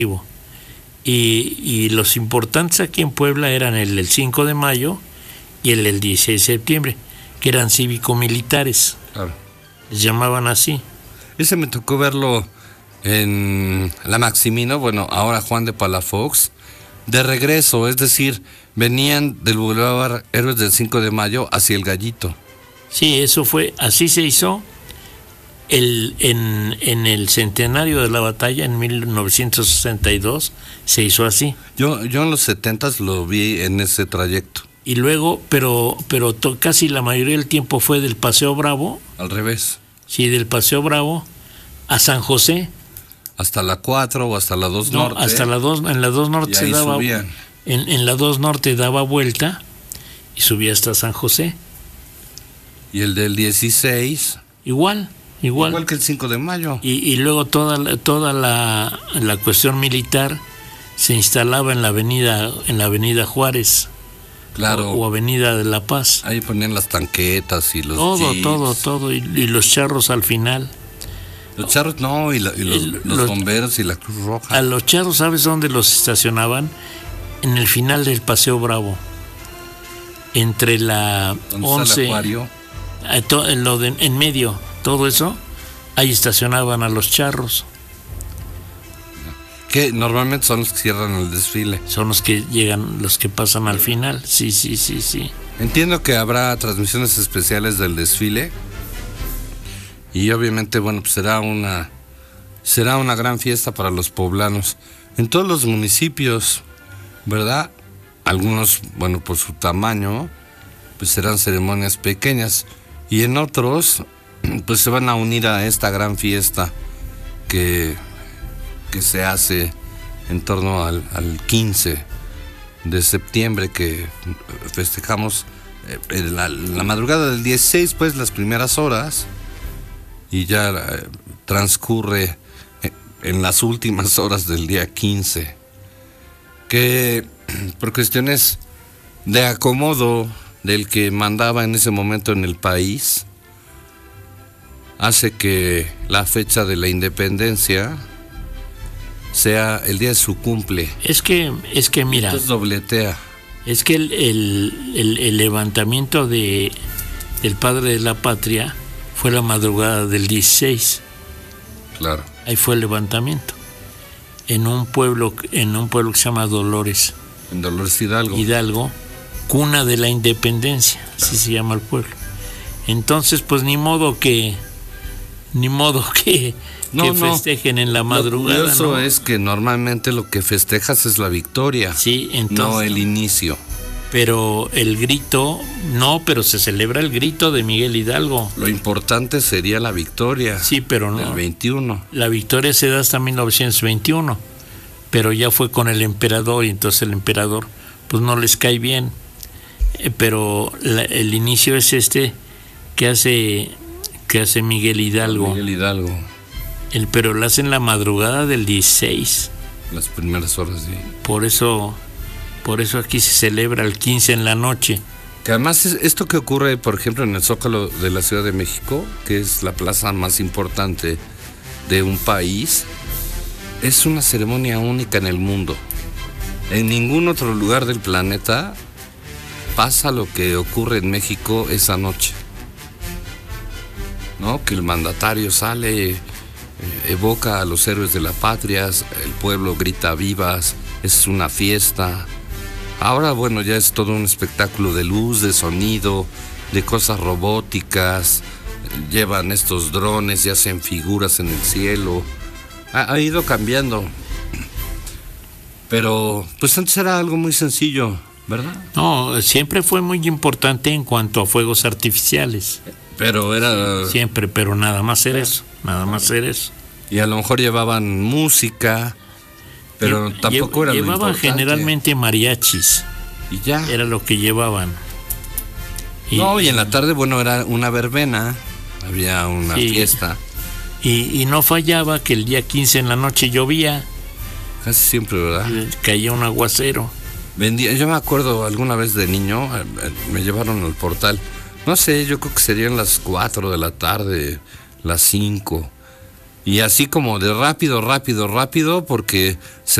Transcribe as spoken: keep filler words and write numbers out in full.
Y, y los importantes aquí en Puebla eran el del cinco de mayo y el del dieciséis de septiembre, que eran cívico-militares. Claro. Les llamaban así. Ese me tocó verlo en la Maximino, bueno, ahora Juan de Palafox, de regreso, es decir, venían del Boulevard Héroes del cinco de mayo hacia el Gallito. Sí, eso fue, así se hizo el, en, en el centenario de la batalla, en mil novecientos sesenta y dos, se hizo así. Yo, yo en los setentas lo vi en ese trayecto. Y luego, pero, pero to, casi la mayoría del tiempo fue del Paseo Bravo. Al revés. Sí, del Paseo Bravo a San José. Hasta la cuatro o hasta la dos no, Norte. Hasta la dos, en la dos Norte se daba. Subían. En, en la dos Norte daba vuelta y subía hasta San José. Y el del dieciséis. Igual, igual. Igual que el cinco de mayo. Y, y luego toda, la, toda la, la cuestión militar se instalaba en la avenida, en la avenida Juárez. Claro. O, o Avenida de la Paz. Ahí ponían las tanquetas y los Todo, jeeps. todo, todo. Y, y los charros al final. Los charros no, y, la, y los, El, los, los bomberos y la Cruz Roja. A los charros, ¿sabes dónde los estacionaban? En el final del Paseo Bravo. Entre la once. El acuario. En, lo de, en medio, todo eso, ahí estacionaban a los charros. Que normalmente son los que cierran el desfile. Son los que llegan, los que pasan al final. Sí, sí, sí, sí. Entiendo que habrá transmisiones especiales del desfile. Y obviamente, bueno, pues será una será una gran fiesta para los poblanos en todos los municipios, ¿verdad? Algunos, bueno, por su tamaño, pues serán ceremonias pequeñas, y en otros, pues se van a unir a esta gran fiesta que, que se hace en torno al, al quince de septiembre, que festejamos eh, la, la madrugada del dieciséis, pues las primeras horas. Y ya eh, transcurre eh, en las últimas horas del día quince, que por cuestiones de acomodo del que mandaba en ese momento en el país, hace que la fecha de la independencia sea el día de su cumple. Es que, es que mira, entonces dobletea. Es que el, el, el, el levantamiento de del padre de la patria fue la madrugada del dieciséis. Claro. Ahí fue el levantamiento. En un pueblo, en un pueblo que se llama Dolores. En Dolores Hidalgo. Hidalgo, cuna de la independencia, así se llama el pueblo. Entonces, pues ni modo que, ni modo que, no, que no. festejen en la madrugada. Eso ¿no? es que normalmente lo que festejas es la victoria. Sí, entonces. No el inicio. Pero el grito, no, pero se celebra el grito de Miguel Hidalgo. Lo importante sería la victoria. Sí, pero no. Del veintiuno. La victoria se da hasta mil novecientos veintiuno, pero ya fue con el emperador, y entonces el emperador, pues no les cae bien. Eh, pero la, el inicio es este que hace, que hace Miguel Hidalgo. Miguel Hidalgo. El, pero lo hace en la madrugada del dieciséis. Las primeras horas, sí. Por eso... Por eso aquí se celebra el quince en la noche. Que además es esto que ocurre, por ejemplo, en el Zócalo de la Ciudad de México, que es la plaza más importante de un país, es una ceremonia única en el mundo. En ningún otro lugar del planeta pasa lo que ocurre en México esa noche. ¿No? Que el mandatario sale, eh, evoca a los héroes de la patria, el pueblo grita vivas, es una fiesta. Ahora, bueno, ya es todo un espectáculo de luz, de sonido, de cosas robóticas. Llevan estos drones y hacen figuras en el cielo. Ha, ha ido cambiando. Pero, pues antes era algo muy sencillo, ¿verdad? No, siempre fue muy importante en cuanto a fuegos artificiales. Pero era... Siempre, pero nada más era eso, nada más era eso. Y a lo mejor llevaban música... Pero Lle- tampoco era lo Llevaban importante. generalmente mariachis. Y ya. Era lo que llevaban. Y, no, y en la tarde, bueno, era una verbena. Había una sí, fiesta. Y, y no fallaba que el día quince en la noche llovía. Casi siempre, ¿verdad? Caía un aguacero. Vendía, yo me acuerdo alguna vez de niño, me llevaron al portal. No sé, yo creo que serían las cuatro de la tarde, las cinco. Y así como de rápido, rápido, rápido, porque se